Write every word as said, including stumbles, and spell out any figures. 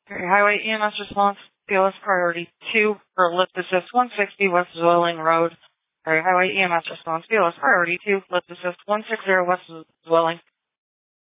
Okay, Highway E M S response, B L S priority two for lift assist one sixty West Zwilling Road. Okay, Highway E M S response, B L S priority two, lift assist one sixty West Zwilling.